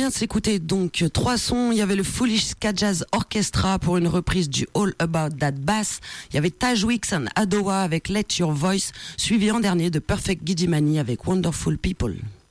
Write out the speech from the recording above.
vient de s'écouter donc 3 sons. Il y avait le Foolish Ska Jazz Orchestra pour une reprise du All About That Bass. Il y avait Tajwix and Adowa avec Let Your Voice, suivi en dernier de Perfect Gidimani avec Wonderful People.